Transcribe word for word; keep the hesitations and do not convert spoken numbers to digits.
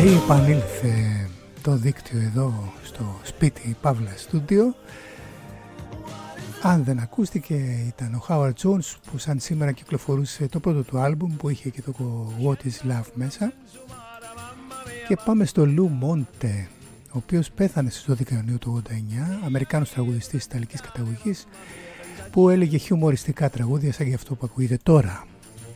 Επανήλθε το δίκτυο εδώ στο σπίτι Παύλα Στούντιο. Αν δεν ακούστηκε, ήταν ο Howard Jones που σαν σήμερα κυκλοφορούσε το πρώτο του άλμπουμ που είχε και το What is Love μέσα. Και πάμε στο Lou Monte, ο οποίος πέθανε στις δώδεκα Ιουνίου του ογδόντα εννιά, Αμερικάνος τραγουδιστής ιταλικής καταγωγής που έλεγε χιουμοριστικά τραγούδια σαν και αυτό που ακούγεται τώρα.